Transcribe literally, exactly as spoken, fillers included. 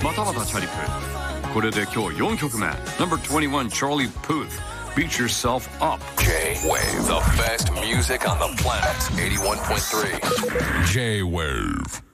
またまたチャリプ。これで今日よんきょくめ。Number twenty-one, Charlie Puth, Beat Yourself Up. J-Wave, the best music on the planet. eighty-one point three. J-Wave